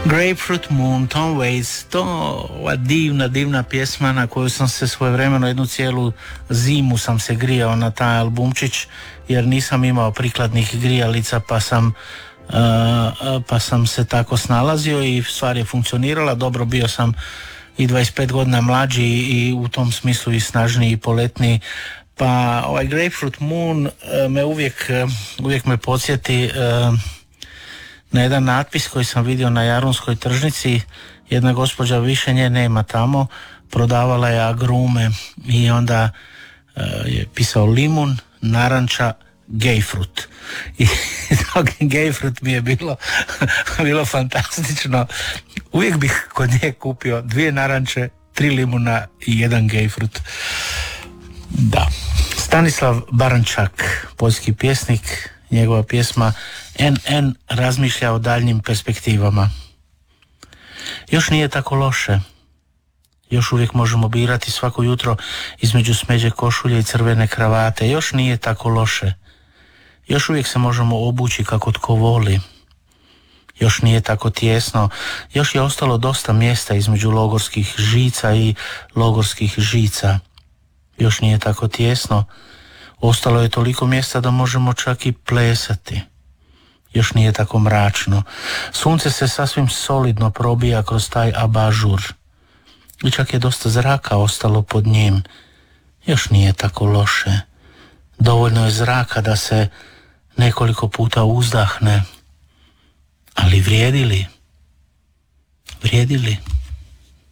Grapefruit Moon, Tom Waits, to ova divna pjesma na koju sam se svojevremeno jednu cijelu zimu sam se grijao na taj albumčić, jer nisam imao prikladnih grijalica pa sam se tako snalazio i stvar je funkcionirala dobro. Bio sam i 25 godina mlađi i u tom smislu i snažniji i poletniji, pa ovaj Grapefruit Moon me uvijek me podsjeti na jedan natpis koji sam vidio na Jarunskoj tržnici. Jedna gospođa, više nje nema tamo, prodavala je agrume i onda je pisao limun, naranča, gejfrut. I tog gejfrut mi je bilo fantastično. Uvijek bih kod nje kupio 2 naranče, 3 limuna i 1 gejfrut. Da. Stanislav Barančak, poljski pjesnik, njegova pjesma NN razmišlja o daljnjim perspektivama. Još nije tako loše. Još uvijek možemo birati svako jutro između smeđe košulje i crvene kravate. Još nije tako loše. Još uvijek se možemo obući kako tko voli. Još nije tako tijesno. Još je ostalo dosta mjesta između logorskih žica i logorskih žica. Još nije tako tijesno. Ostalo je toliko mjesta da možemo čak i plesati. Još nije tako mračno. Sunce se sasvim solidno probija kroz taj abažur. I čak je dosta zraka ostalo pod njim. Još nije tako loše. Dovoljno je zraka da se nekoliko puta uzdahne. Ali vrijedi li? Vrijedi li?